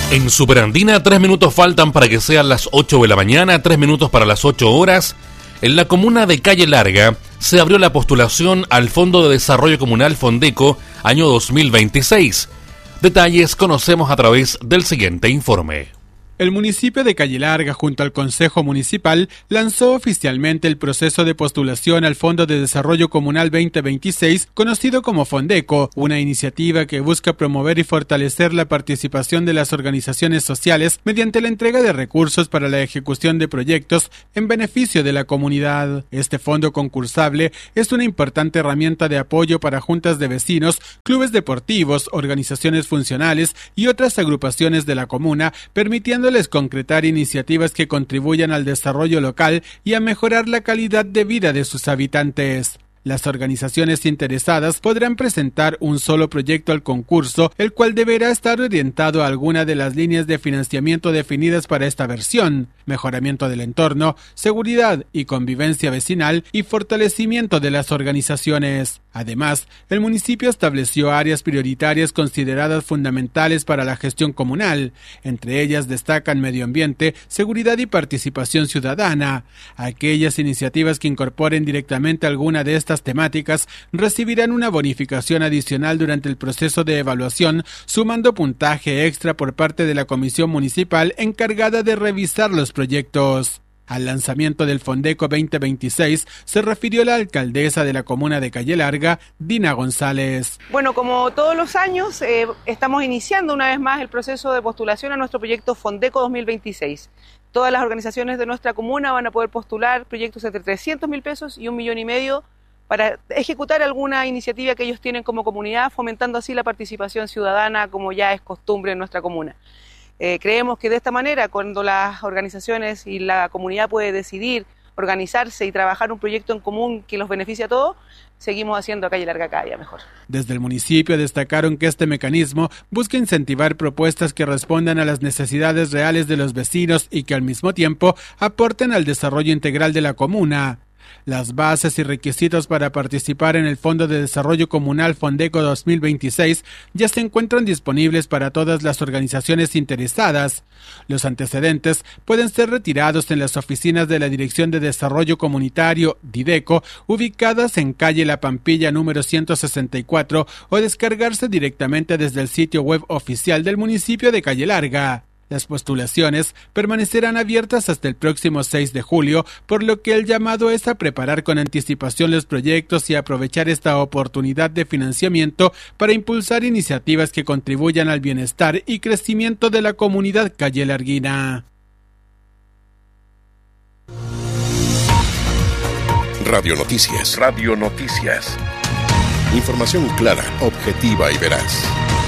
En Superandina, 3 minutos faltan para que sean las 8 de la mañana, 3 minutos para las 8 horas. En la comuna de Calle Larga se abrió la postulación al Fondo de Desarrollo Comunal Fondeco año 2026. Detalles conocemos a través del siguiente informe. El municipio de Calle Larga, junto al Consejo Municipal, lanzó oficialmente el proceso de postulación al Fondo de Desarrollo Comunal 2026, conocido como Fondeco, una iniciativa que busca promover y fortalecer la participación de las organizaciones sociales mediante la entrega de recursos para la ejecución de proyectos en beneficio de la comunidad. Este fondo concursable es una importante herramienta de apoyo para juntas de vecinos, clubes deportivos, organizaciones funcionales y otras agrupaciones de la comuna, permitiendo concretar iniciativas que contribuyan al desarrollo local y a mejorar la calidad de vida de sus habitantes. Las organizaciones interesadas podrán presentar un solo proyecto al concurso, el cual deberá estar orientado a alguna de las líneas de financiamiento definidas para esta versión: mejoramiento del entorno, seguridad y convivencia vecinal y fortalecimiento de las organizaciones. Además, el municipio estableció áreas prioritarias consideradas fundamentales para la gestión comunal. Entre ellas destacan medio ambiente, seguridad y participación ciudadana. Aquellas iniciativas que incorporen directamente alguna de estas temáticas recibirán una bonificación adicional durante el proceso de evaluación, sumando puntaje extra por parte de la comisión municipal encargada de revisar los proyectos. Al lanzamiento del Fondeco 2026 se refirió la alcaldesa de la comuna de Calle Larga, Dina González. Bueno, como todos los años, estamos iniciando una vez más el proceso de postulación a nuestro proyecto Fondeco 2026. Todas las organizaciones de nuestra comuna van a poder postular proyectos entre 300.000 pesos y 1,5 millones para ejecutar alguna iniciativa que ellos tienen como comunidad, fomentando así la participación ciudadana como ya es costumbre en nuestra comuna. Creemos que de esta manera, cuando las organizaciones y la comunidad puede decidir organizarse y trabajar un proyecto en común que los beneficie a todos, seguimos haciendo a Calle Larga cada día mejor. Desde el municipio destacaron que este mecanismo busca incentivar propuestas que respondan a las necesidades reales de los vecinos y que al mismo tiempo aporten al desarrollo integral de la comuna. Las bases y requisitos para participar en el Fondo de Desarrollo Comunal Fondeco 2026 ya se encuentran disponibles para todas las organizaciones interesadas. Los antecedentes pueden ser retirados en las oficinas de la Dirección de Desarrollo Comunitario, DIDECO, ubicadas en calle La Pampilla número 164, o descargarse directamente desde el sitio web oficial del municipio de Calle Larga. Las postulaciones permanecerán abiertas hasta el próximo 6 de julio, por lo que el llamado es a preparar con anticipación los proyectos y aprovechar esta oportunidad de financiamiento para impulsar iniciativas que contribuyan al bienestar y crecimiento de la comunidad callelarguina. Radio Noticias. Radio Noticias. Información clara, objetiva y veraz.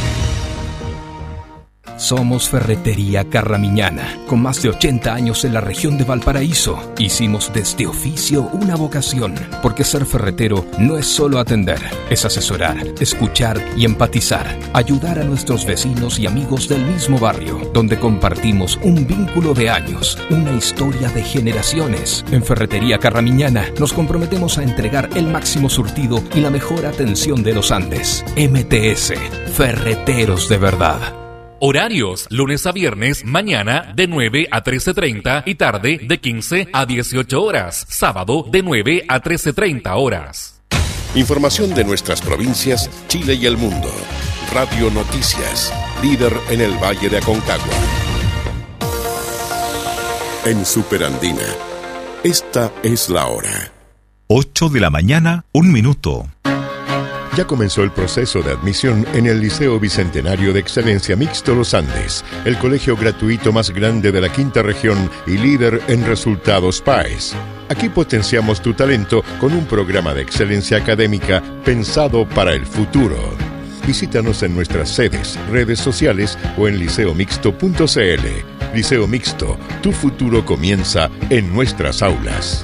Somos Ferretería Carramiñana, con más de 80 años en la región de Valparaíso. Hicimos de este oficio una vocación, porque ser ferretero no es solo atender, es asesorar, escuchar y empatizar, ayudar a nuestros vecinos y amigos del mismo barrio, donde compartimos un vínculo de años, una historia de generaciones. En Ferretería Carramiñana nos comprometemos a entregar el máximo surtido y la mejor atención de los Andes. MTS, Ferreteros de verdad. Horarios, lunes a viernes, mañana de 9 a 13:30 y tarde de 15 a 18 horas. Sábado de 9 a 13:30 horas. Información de nuestras provincias, Chile y el mundo. Radio Noticias, líder en el Valle de Aconcagua. En Superandina, esta es la hora. 8 de la mañana, 1 minuto. Ya comenzó el proceso de admisión en el Liceo Bicentenario de Excelencia Mixto Los Andes, el colegio gratuito más grande de la quinta región y líder en resultados PAES. Aquí potenciamos tu talento con un programa de excelencia académica pensado para el futuro. Visítanos en nuestras sedes, redes sociales o en liceomixto.cl. Liceo Mixto, tu futuro comienza en nuestras aulas.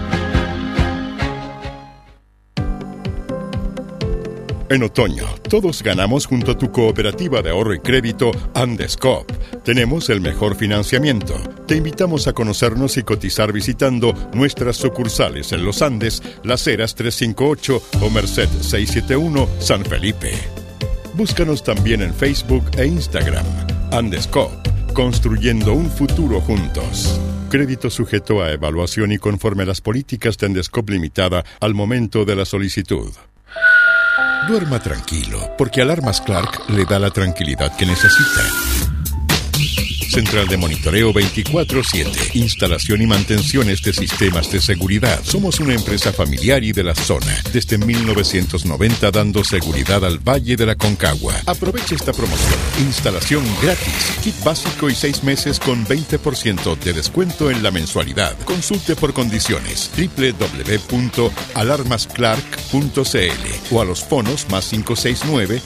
En otoño, todos ganamos junto a tu cooperativa de ahorro y crédito Andescoop. Tenemos el mejor financiamiento. Te invitamos a conocernos y cotizar visitando nuestras sucursales en Los Andes, Las Heras 358 o Merced 671, San Felipe. Búscanos también en Facebook e Instagram. Andescoop, construyendo un futuro juntos. Crédito sujeto a evaluación y conforme a las políticas de Endescop Limitada al momento de la solicitud. Duerma tranquilo, porque Alarmas Clark le da la tranquilidad que necesita. Central de monitoreo 24/7. Instalación y mantenciones de sistemas de seguridad. Somos una empresa familiar y de la zona. Desde 1990 dando seguridad al Valle de la Concagua. Aproveche esta promoción. Instalación gratis. Kit básico y 6 meses con 20% de descuento en la mensualidad. Consulte por condiciones. www.alarmasclark.cl o a los fonos +569